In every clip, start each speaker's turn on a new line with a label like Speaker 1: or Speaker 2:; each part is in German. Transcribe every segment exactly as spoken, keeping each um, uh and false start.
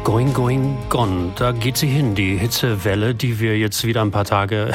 Speaker 1: Going, going, gone. Da geht sie hin, die Hitzewelle, die wir jetzt wieder ein paar Tage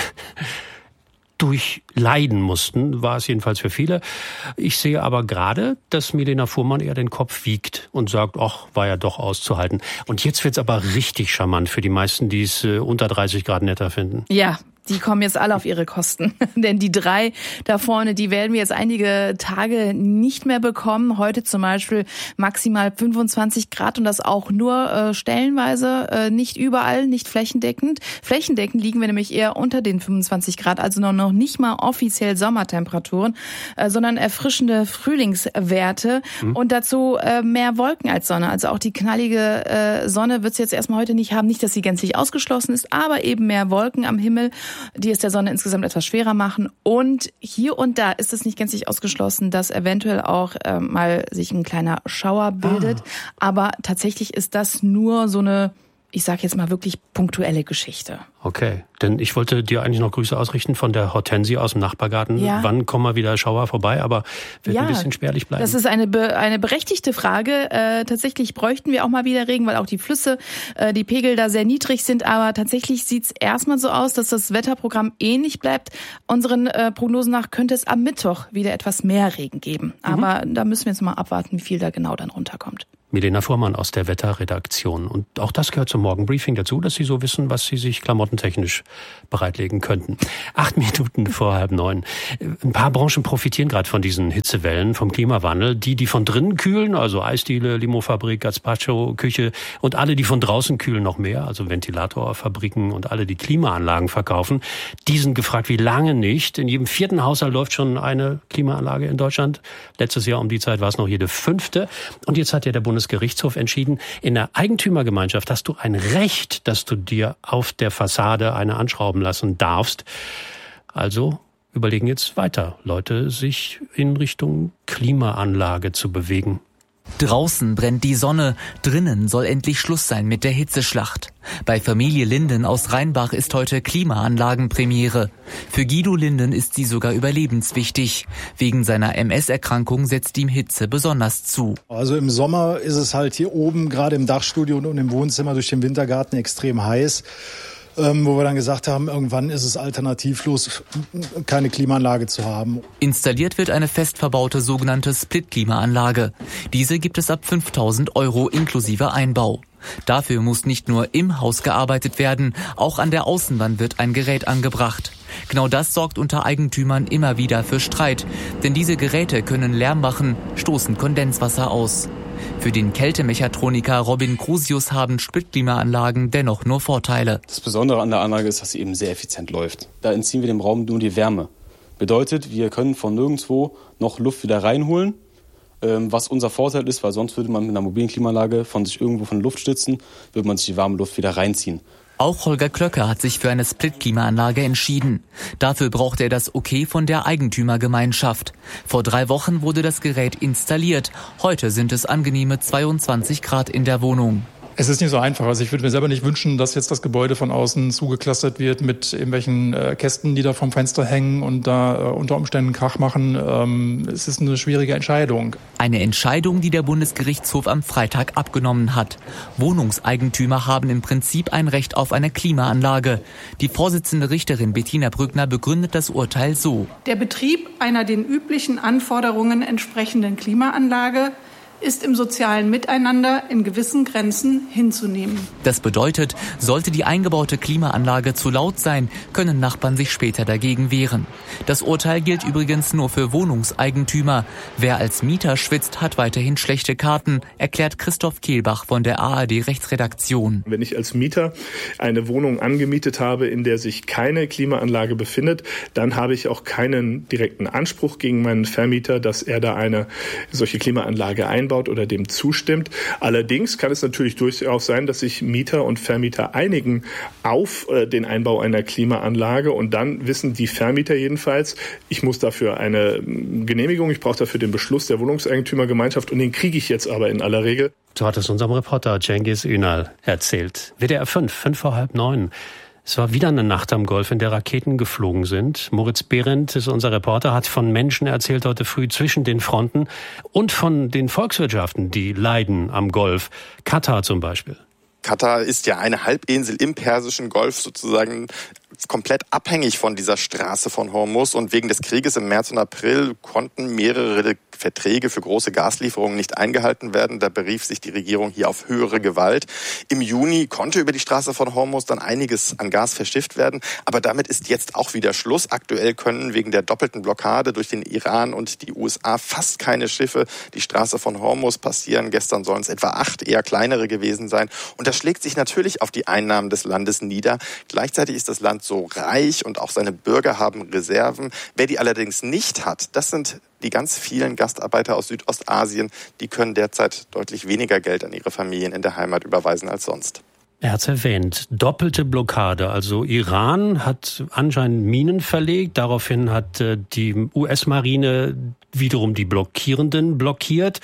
Speaker 1: durchleiden mussten, war es jedenfalls für viele. Ich sehe aber gerade, dass Milena Fuhrmann eher den Kopf wiegt und sagt, ach, war ja doch auszuhalten. Und jetzt wird's aber richtig charmant für die meisten, die es äh, unter dreißig Grad netter finden.
Speaker 2: Ja. Die kommen jetzt alle auf ihre Kosten. Denn die drei da vorne, die werden wir jetzt einige Tage nicht mehr bekommen. Heute zum Beispiel maximal fünfundzwanzig Grad und das auch nur äh, stellenweise, äh, nicht überall, nicht flächendeckend. Flächendeckend liegen wir nämlich eher unter den fünfundzwanzig Grad, also noch, noch nicht mal offiziell Sommertemperaturen, äh, sondern erfrischende Frühlingswerte mhm. und dazu äh, mehr Wolken als Sonne. Also auch die knallige äh, Sonne wird es jetzt erstmal heute nicht haben. Nicht, dass sie gänzlich ausgeschlossen ist, aber eben mehr Wolken am Himmel, die es der Sonne insgesamt etwas schwerer machen. Und hier und da ist es nicht gänzlich ausgeschlossen, dass eventuell auch äh, mal sich ein kleiner Schauer bildet. Ah. Aber tatsächlich ist das nur so eine, ich sage jetzt mal wirklich punktuelle Geschichte.
Speaker 1: Okay, denn ich wollte dir eigentlich noch Grüße ausrichten von der Hortensie aus dem Nachbargarten. Ja. Wann kommen mal wieder Schauer vorbei? Aber wird ja ein bisschen spärlich bleiben.
Speaker 2: Das ist eine be- eine berechtigte Frage. Äh, tatsächlich bräuchten wir auch mal wieder Regen, weil auch die Flüsse, äh, die Pegel da sehr niedrig sind. Aber tatsächlich sieht es erstmal so aus, dass das Wetterprogramm ähnlich bleibt. Unseren äh, Prognosen nach könnte es am Mittwoch wieder etwas mehr Regen geben. Mhm. Aber da müssen wir jetzt mal abwarten, wie viel da genau dann runterkommt.
Speaker 1: Milena Fuhrmann aus der Wetterredaktion. Und auch das gehört zum Morgenbriefing dazu, dass Sie so wissen, was Sie sich klamottentechnisch bereitlegen könnten. Acht Minuten vor halb neun. Ein paar Branchen profitieren gerade von diesen Hitzewellen, vom Klimawandel. Die, die von drinnen kühlen, also Eisdiele, Limofabrik, Gazpacho, Küche und alle, die von draußen kühlen, noch mehr, also Ventilatorfabriken und alle, die Klimaanlagen verkaufen. Die sind gefragt, wie lange nicht. In jedem vierten Haushalt läuft schon eine Klimaanlage in Deutschland. Letztes Jahr um die Zeit war es noch jede fünfte. Und jetzt hat ja der Bundesgerichtshof entschieden, in der Eigentümergemeinschaft hast du ein Recht, dass du dir auf der Fassade eine anschrauben lassen darfst. Also überlegen jetzt weiter Leute, sich in Richtung Klimaanlage zu bewegen.
Speaker 3: Draußen brennt die Sonne, drinnen soll endlich Schluss sein mit der Hitzeschlacht. Bei Familie Linden aus Rheinbach ist heute Klimaanlagenpremiere. Für Guido Linden ist sie sogar überlebenswichtig. Wegen seiner M S-Erkrankung setzt ihm Hitze besonders zu.
Speaker 4: Also im Sommer ist es halt hier oben, gerade im Dachstudio und im Wohnzimmer durch den Wintergarten extrem heiß. Ähm, wo wir dann gesagt haben, irgendwann ist es alternativlos, keine Klimaanlage zu haben.
Speaker 3: Installiert wird eine fest verbaute sogenannte Split-Klimaanlage. Diese gibt es ab fünftausend Euro inklusive Einbau. Dafür muss nicht nur im Haus gearbeitet werden, auch an der Außenwand wird ein Gerät angebracht. Genau das sorgt unter Eigentümern immer wieder für Streit, denn diese Geräte können Lärm machen, stoßen Kondenswasser aus. Für den Kältemechatroniker Robin Crusius haben Splitklimaanlagen dennoch nur Vorteile.
Speaker 5: Das Besondere an der Anlage ist, dass sie eben sehr effizient läuft. Da entziehen wir dem Raum nur die Wärme. Bedeutet, wir können von nirgendwo noch Luft wieder reinholen, was unser Vorteil ist, weil sonst würde man mit einer mobilen Klimaanlage von sich irgendwo von der Luft stützen, würde man sich die warme Luft wieder reinziehen.
Speaker 3: Auch Holger Klöcker hat sich für eine Split-Klimaanlage entschieden. Dafür braucht er das Okay von der Eigentümergemeinschaft. Vor drei Wochen wurde das Gerät installiert. Heute sind es angenehme zweiundzwanzig Grad in der Wohnung.
Speaker 6: Es ist nicht so einfach. Also ich würde mir selber nicht wünschen, dass jetzt das Gebäude von außen zugeklustert wird mit irgendwelchen äh, Kästen, die da vom Fenster hängen und da äh, unter Umständen Krach machen. Ähm, es ist eine schwierige Entscheidung.
Speaker 3: Eine Entscheidung, die der Bundesgerichtshof am Freitag abgenommen hat. Wohnungseigentümer haben im Prinzip ein Recht auf eine Klimaanlage. Die Vorsitzende Richterin Bettina Brückner begründet das Urteil so.
Speaker 7: Der Betrieb einer den üblichen Anforderungen entsprechenden Klimaanlage ist im sozialen Miteinander in gewissen Grenzen hinzunehmen.
Speaker 3: Das bedeutet, sollte die eingebaute Klimaanlage zu laut sein, können Nachbarn sich später dagegen wehren. Das Urteil gilt übrigens nur für Wohnungseigentümer. Wer als Mieter schwitzt, hat weiterhin schlechte Karten, erklärt Christoph Kehlbach von der A R D-Rechtsredaktion.
Speaker 8: Wenn ich als Mieter eine Wohnung angemietet habe, in der sich keine Klimaanlage befindet, dann habe ich auch keinen direkten Anspruch gegen meinen Vermieter, dass er da eine solche Klimaanlage einbaut oder dem zustimmt. Allerdings kann es natürlich durchaus sein, dass sich Mieter und Vermieter einigen auf äh, den Einbau einer Klimaanlage und dann wissen die Vermieter jedenfalls, ich muss dafür eine Genehmigung, ich brauche dafür den Beschluss der Wohnungseigentümergemeinschaft und den kriege ich jetzt aber in aller Regel.
Speaker 1: So hat es unserem Reporter Cengiz Ünal erzählt. W D R fünf, fünf vor halb neun. Es war wieder eine Nacht am Golf, in der Raketen geflogen sind. Moritz Behrendt ist unser Reporter, hat von Menschen erzählt heute früh zwischen den Fronten und von den Volkswirtschaften, die leiden am Golf. Katar zum Beispiel.
Speaker 9: Katar ist ja eine Halbinsel im Persischen Golf, sozusagen komplett abhängig von dieser Straße von Hormuz, und wegen des Krieges im März und April konnten mehrere Verträge für große Gaslieferungen nicht eingehalten werden. Da berief sich die Regierung hier auf höhere Gewalt. Im Juni konnte über die Straße von Hormuz dann einiges an Gas verschifft werden, aber damit ist jetzt auch wieder Schluss. Aktuell können wegen der doppelten Blockade durch den Iran und die U S A fast keine Schiffe die Straße von Hormuz passieren. Gestern sollen es etwa acht eher kleinere gewesen sein, und das schlägt sich natürlich auf die Einnahmen des Landes nieder. Gleichzeitig ist das Land so reich und auch seine Bürger haben Reserven. Wer die allerdings nicht hat, das sind die ganz vielen Gastarbeiter aus Südostasien. Die können derzeit deutlich weniger Geld an ihre Familien in der Heimat überweisen als sonst.
Speaker 1: Er hat es erwähnt, doppelte Blockade. Also Iran hat anscheinend Minen verlegt. Daraufhin hat die U S-Marine wiederum die Blockierenden blockiert.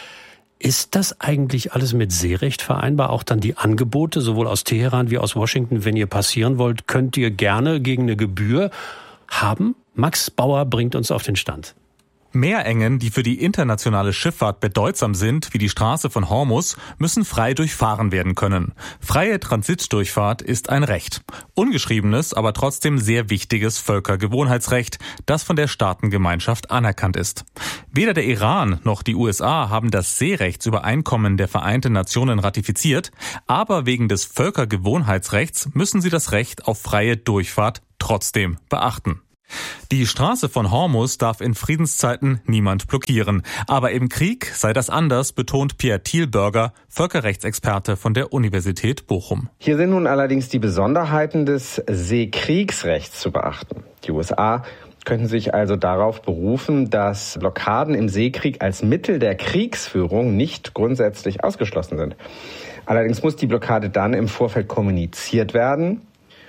Speaker 1: Ist das eigentlich alles mit Seerecht vereinbar? Auch dann die Angebote, sowohl aus Teheran wie aus Washington, wenn ihr passieren wollt, könnt ihr gerne gegen eine Gebühr haben? Max Bauer bringt uns auf den Stand.
Speaker 10: Meerengen, die für die internationale Schifffahrt bedeutsam sind, wie die Straße von Hormuz, müssen frei durchfahren werden können. Freie Transitdurchfahrt ist ein Recht. Ungeschriebenes, aber trotzdem sehr wichtiges Völkergewohnheitsrecht, das von der Staatengemeinschaft anerkannt ist. Weder der Iran noch die U S A haben das Seerechtsübereinkommen der Vereinten Nationen ratifiziert, aber wegen des Völkergewohnheitsrechts müssen sie das Recht auf freie Durchfahrt trotzdem beachten. Die Straße von Hormuz darf in Friedenszeiten niemand blockieren. Aber im Krieg sei das anders, betont Pierre Thielberger, Völkerrechtsexperte von der Universität Bochum.
Speaker 11: Hier sind nun allerdings die Besonderheiten des Seekriegsrechts zu beachten. Die U S A könnten sich also darauf berufen, dass Blockaden im Seekrieg als Mittel der Kriegsführung nicht grundsätzlich ausgeschlossen sind. Allerdings muss die Blockade dann im Vorfeld kommuniziert werden.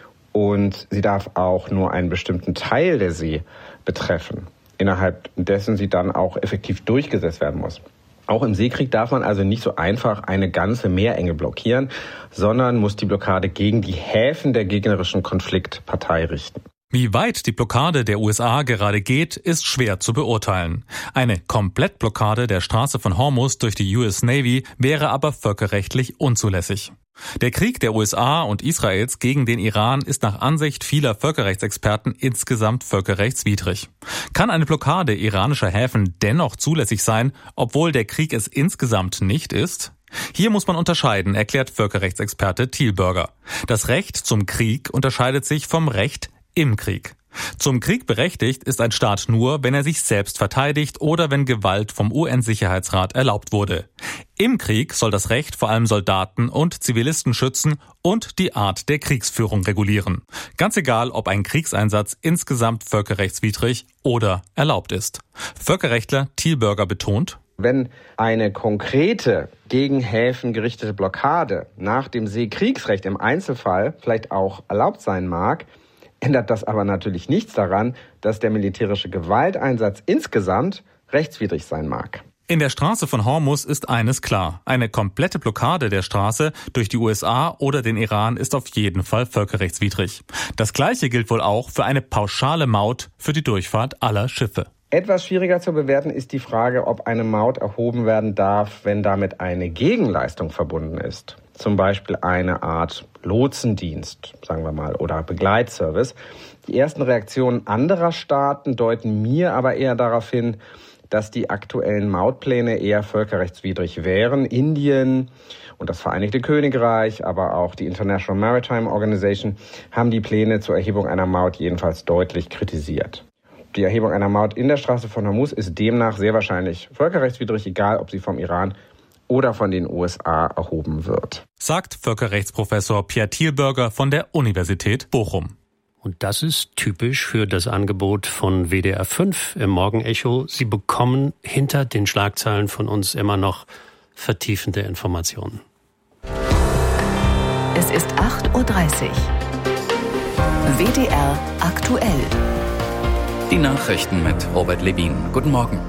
Speaker 11: Und sie darf auch nur einen bestimmten Teil der See betreffen, innerhalb dessen sie dann auch effektiv durchgesetzt werden muss. Auch im Seekrieg darf man also nicht so einfach eine ganze Meerenge blockieren, sondern muss die Blockade gegen die Häfen der gegnerischen Konfliktpartei richten.
Speaker 10: Wie weit die Blockade der U S A gerade geht, ist schwer zu beurteilen. Eine Komplettblockade der Straße von Hormuz durch die U S Navy wäre aber völkerrechtlich unzulässig. Der Krieg der U S A und Israels gegen den Iran ist nach Ansicht vieler Völkerrechtsexperten insgesamt völkerrechtswidrig. Kann eine Blockade iranischer Häfen dennoch zulässig sein, obwohl der Krieg es insgesamt nicht ist? Hier muss man unterscheiden, erklärt Völkerrechtsexperte Thielberger. Das Recht zum Krieg unterscheidet sich vom Recht im Krieg. Zum Krieg berechtigt ist ein Staat nur, wenn er sich selbst verteidigt oder wenn Gewalt vom U N-Sicherheitsrat erlaubt wurde. Im Krieg soll das Recht vor allem Soldaten und Zivilisten schützen und die Art der Kriegsführung regulieren. Ganz egal, ob ein Kriegseinsatz insgesamt völkerrechtswidrig oder erlaubt ist. Völkerrechtler Thielberger betont:
Speaker 11: Wenn eine konkrete gegen Häfen gerichtete Blockade nach dem Seekriegsrecht im Einzelfall vielleicht auch erlaubt sein mag, ändert das aber natürlich nichts daran, dass der militärische Gewalteinsatz insgesamt rechtswidrig sein mag.
Speaker 10: In der Straße von Hormuz ist eines klar. Eine komplette Blockade der Straße durch die U S A oder den Iran ist auf jeden Fall völkerrechtswidrig. Das Gleiche gilt wohl auch für eine pauschale Maut für die Durchfahrt aller Schiffe.
Speaker 11: Etwas schwieriger zu bewerten ist die Frage, ob eine Maut erhoben werden darf, wenn damit eine Gegenleistung verbunden ist. Zum Beispiel eine Art Lotsendienst, sagen wir mal, oder Begleitservice. Die ersten Reaktionen anderer Staaten deuten mir aber eher darauf hin, dass die aktuellen Mautpläne eher völkerrechtswidrig wären. Indien und das Vereinigte Königreich, aber auch die International Maritime Organization haben die Pläne zur Erhebung einer Maut jedenfalls deutlich kritisiert. Die Erhebung einer Maut in der Straße von Hormuz ist demnach sehr wahrscheinlich völkerrechtswidrig, egal ob sie vom Iran oder von den U S A erhoben wird.
Speaker 10: Sagt Völkerrechtsprofessor Pierre Thielberger von der Universität Bochum.
Speaker 1: Und das ist typisch für das Angebot von W D R fünf im Morgenecho. Sie bekommen hinter den Schlagzeilen von uns immer noch vertiefende Informationen.
Speaker 12: Es ist acht Uhr dreißig. W D R aktuell.
Speaker 13: Die Nachrichten mit Robert Levin. Guten Morgen.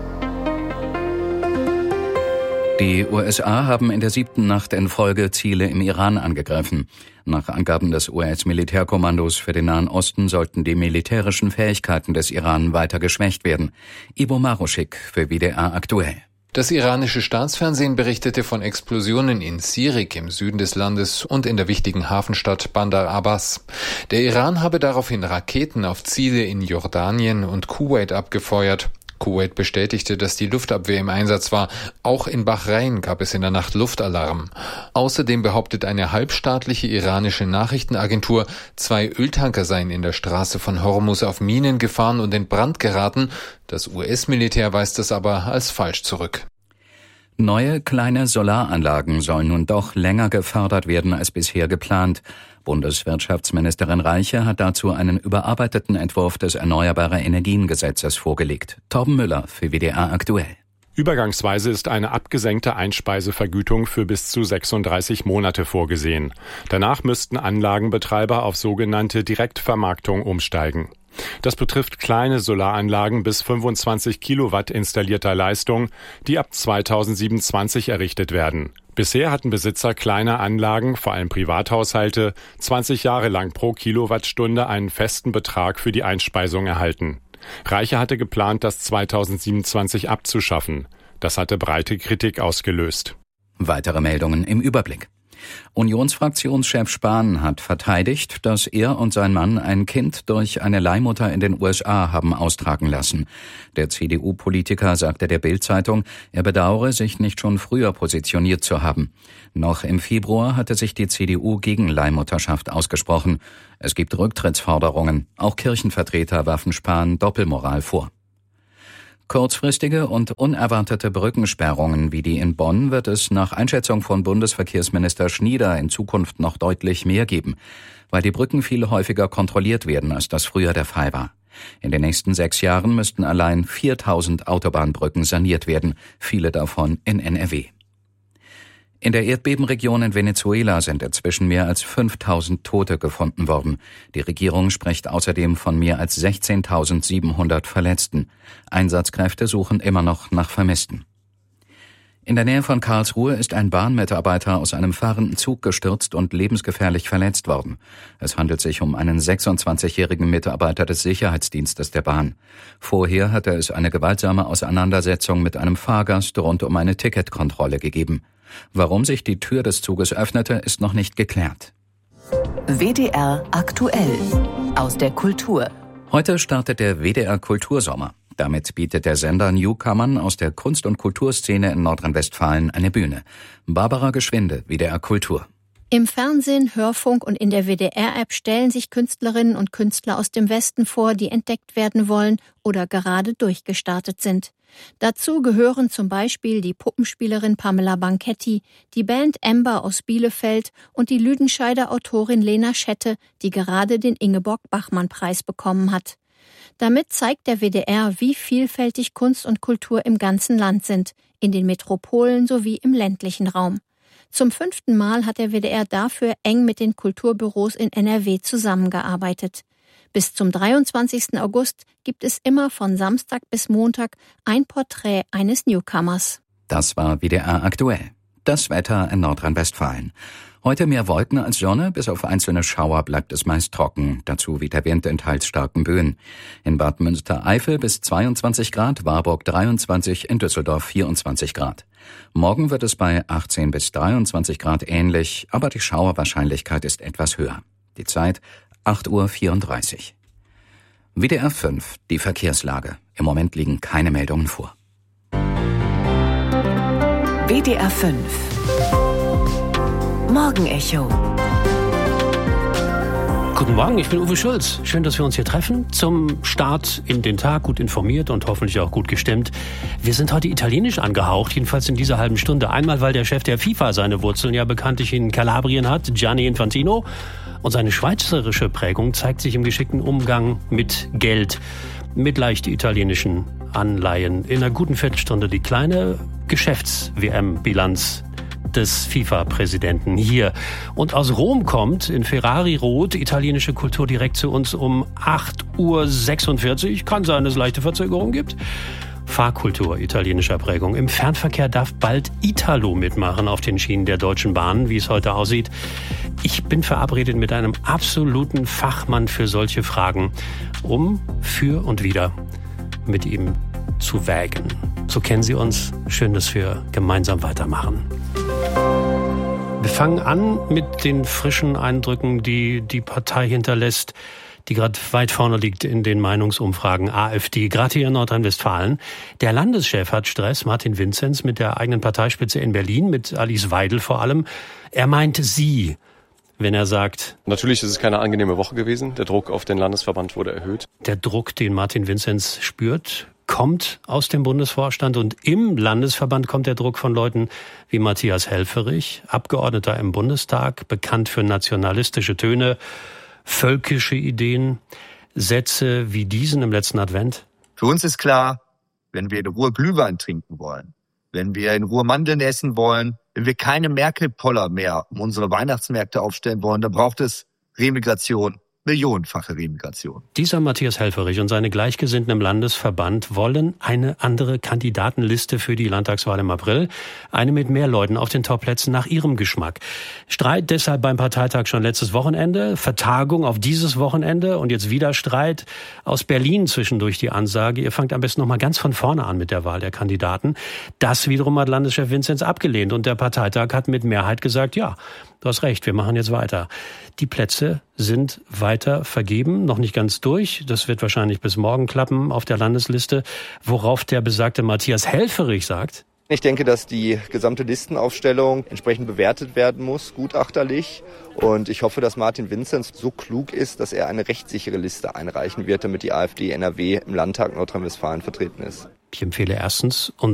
Speaker 13: Die U S A haben in der siebten Nacht in Folge Ziele im Iran angegriffen. Nach Angaben des U S-Militärkommandos für den Nahen Osten sollten die militärischen Fähigkeiten des Iran weiter geschwächt werden. Ivo Maruschik für W D R aktuell.
Speaker 14: Das iranische Staatsfernsehen berichtete von Explosionen in Sirik im Süden des Landes und in der wichtigen Hafenstadt Bandar Abbas. Der Iran habe daraufhin Raketen auf Ziele in Jordanien und Kuwait abgefeuert. Kuwait bestätigte, dass die Luftabwehr im Einsatz war. Auch in Bahrain gab es in der Nacht Luftalarm. Außerdem behauptet eine halbstaatliche iranische Nachrichtenagentur, zwei Öltanker seien in der Straße von Hormuz auf Minen gefahren und in Brand geraten. Das U S-Militär weist das aber als falsch zurück.
Speaker 13: Neue kleine Solaranlagen sollen nun doch länger gefördert werden als bisher geplant. Bundeswirtschaftsministerin Reiche hat dazu einen überarbeiteten Entwurf des Erneuerbare-Energien-Gesetzes vorgelegt. Torben Müller für W D R aktuell.
Speaker 15: Übergangsweise ist eine abgesenkte Einspeisevergütung für bis zu sechsunddreißig Monate vorgesehen. Danach müssten Anlagenbetreiber auf sogenannte Direktvermarktung umsteigen. Das betrifft kleine Solaranlagen bis fünfundzwanzig Kilowatt installierter Leistung, die ab zweitausendsiebenundzwanzig errichtet werden. Bisher hatten Besitzer kleiner Anlagen, vor allem Privathaushalte, zwanzig Jahre lang pro Kilowattstunde einen festen Betrag für die Einspeisung erhalten. Reiche hatte geplant, das zweitausendsiebenundzwanzig abzuschaffen. Das hatte breite Kritik ausgelöst.
Speaker 13: Weitere Meldungen im Überblick. Unionsfraktionschef Spahn hat verteidigt, dass er und sein Mann ein Kind durch eine Leihmutter in den U S A haben austragen lassen. Der C D U-Politiker sagte der Bild-Zeitung, er bedauere, sich nicht schon früher positioniert zu haben. Noch im Februar hatte sich die C D U gegen Leihmutterschaft ausgesprochen. Es gibt Rücktrittsforderungen. Auch Kirchenvertreter werfen Spahn Doppelmoral vor. Kurzfristige und unerwartete Brückensperrungen wie die in Bonn wird es nach Einschätzung von Bundesverkehrsminister Schnieder in Zukunft noch deutlich mehr geben, weil die Brücken viel häufiger kontrolliert werden, als das früher der Fall war. In den nächsten sechs Jahren müssten allein viertausend Autobahnbrücken saniert werden, viele davon in N R W. In der Erdbebenregion in Venezuela sind inzwischen mehr als fünftausend Tote gefunden worden. Die Regierung spricht außerdem von mehr als sechzehntausendsiebenhundert Verletzten. Einsatzkräfte suchen immer noch nach Vermissten. In der Nähe von Karlsruhe ist ein Bahnmitarbeiter aus einem fahrenden Zug gestürzt und lebensgefährlich verletzt worden. Es handelt sich um einen sechsundzwanzigjährigen Mitarbeiter des Sicherheitsdienstes der Bahn. Vorher hatte es eine gewaltsame Auseinandersetzung mit einem Fahrgast rund um eine Ticketkontrolle gegeben. Warum sich die Tür des Zuges öffnete, ist noch nicht geklärt.
Speaker 12: W D R aktuell aus der Kultur.
Speaker 13: Heute startet der W D R Kultursommer. Damit bietet der Sender Newcomern aus der Kunst- und Kulturszene in Nordrhein-Westfalen eine Bühne. Barbara Geschwinde, W D R Kultur.
Speaker 16: Im Fernsehen, Hörfunk und in der W D R-App stellen sich Künstlerinnen und Künstler aus dem Westen vor, die entdeckt werden wollen oder gerade durchgestartet sind. Dazu gehören zum Beispiel die Puppenspielerin Pamela Banketti, die Band Ember aus Bielefeld und die Lüdenscheider Autorin Lena Schette, die gerade den Ingeborg-Bachmann-Preis bekommen hat. Damit zeigt der W D R, wie vielfältig Kunst und Kultur im ganzen Land sind, in den Metropolen sowie im ländlichen Raum. Zum fünften Mal hat der W D R dafür eng mit den Kulturbüros in N R W zusammengearbeitet. Bis zum dreiundzwanzigsten August gibt es immer von Samstag bis Montag ein Porträt eines Newcomers.
Speaker 13: Das war W D R aktuell. Das Wetter in Nordrhein-Westfalen. Heute mehr Wolken als Sonne, bis auf einzelne Schauer bleibt es meist trocken. Dazu weht der Wind in teils starken Böen. In Bad Münstereifel bis zweiundzwanzig Grad, Warburg dreiundzwanzig, in Düsseldorf vierundzwanzig Grad. Morgen wird es bei achtzehn bis dreiundzwanzig Grad ähnlich, aber die Schauerwahrscheinlichkeit ist etwas höher. Die Zeit acht Uhr vierunddreißig. W D R fünf, die Verkehrslage. Im Moment liegen keine Meldungen vor.
Speaker 12: W D R fünf Morgenecho.
Speaker 1: Guten Morgen, ich bin Uwe Schulz. Schön, dass wir uns hier treffen. Zum Start in den Tag, gut informiert und hoffentlich auch gut gestimmt. Wir sind heute italienisch angehaucht, jedenfalls in dieser halben Stunde. Einmal, weil der Chef der FIFA seine Wurzeln ja bekanntlich in Kalabrien hat, Gianni Infantino. Und seine schweizerische Prägung zeigt sich im geschickten Umgang mit Geld, mit leicht italienischen Anleihen. In einer guten Viertelstunde die kleine Geschäfts-W M-Bilanz des FIFA-Präsidenten hier. Und aus Rom kommt in Ferrari-Rot italienische Kultur direkt zu uns um acht Uhr sechsundvierzig. Kann sein, dass es leichte Verzögerung gibt. Fahrkultur italienischer Prägung. Im Fernverkehr darf bald Italo mitmachen auf den Schienen der Deutschen Bahn, wie es heute aussieht. Ich bin verabredet mit einem absoluten Fachmann für solche Fragen, um für und wieder mit ihm zu wägen. So kennen Sie uns. Schön, dass wir gemeinsam weitermachen. Wir fangen an mit den frischen Eindrücken, die die Partei hinterlässt, die gerade weit vorne liegt in den Meinungsumfragen, AfD, gerade hier in Nordrhein-Westfalen. Der Landeschef hat Stress, Martin Vinzenz, mit der eigenen Parteispitze in Berlin, mit Alice Weidel vor allem. Er meint sie, wenn er sagt...
Speaker 17: Natürlich ist es keine angenehme Woche gewesen. Der Druck auf den Landesverband wurde erhöht.
Speaker 1: Der Druck, den Martin Vinzenz spürt, kommt aus dem Bundesvorstand, und im Landesverband kommt der Druck von Leuten wie Matthias Helfferich, Abgeordneter im Bundestag, bekannt für nationalistische Töne, völkische Ideen, Sätze wie diesen im letzten Advent.
Speaker 18: Für uns ist klar, wenn wir in Ruhe Glühwein trinken wollen, wenn wir in Ruhe Mandeln essen wollen, wenn wir keine Merkel-Poller mehr um unsere Weihnachtsmärkte aufstellen wollen, dann braucht es Remigration. Millionenfache Remigration.
Speaker 1: Dieser Matthias Helfferich und seine Gleichgesinnten im Landesverband wollen eine andere Kandidatenliste für die Landtagswahl im April. Eine mit mehr Leuten auf den Top-Plätzen nach ihrem Geschmack. Streit deshalb beim Parteitag schon letztes Wochenende, Vertagung auf dieses Wochenende und jetzt wieder Streit. Aus Berlin zwischendurch die Ansage, ihr fangt am besten noch mal ganz von vorne an mit der Wahl der Kandidaten. Das wiederum hat Landeschef Vinzenz abgelehnt und der Parteitag hat mit Mehrheit gesagt, ja, du hast recht, wir machen jetzt weiter. Die Plätze sind weiter vergeben, noch nicht ganz durch. Das wird wahrscheinlich bis morgen klappen auf der Landesliste, worauf der besagte Matthias Helfferich sagt:
Speaker 19: Ich denke, dass die gesamte Listenaufstellung entsprechend bewertet werden muss, gutachterlich. Und ich hoffe, dass Martin Vinzenz so klug ist, dass er eine rechtssichere Liste einreichen wird, damit die AfD N R W im Landtag Nordrhein-Westfalen vertreten ist.
Speaker 1: Ich empfehle erstens unsere